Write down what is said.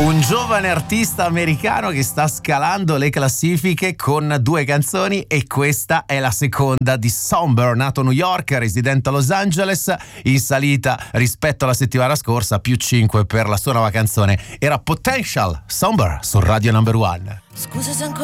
Un giovane artista americano che sta scalando le classifiche con 2 canzoni, e questa è la seconda di Somber, nato a New York, residente a Los Angeles, in salita rispetto alla settimana scorsa, più 5 per la sua nuova canzone. Era Potential, Somber su Radio Number One. Scusa se ancora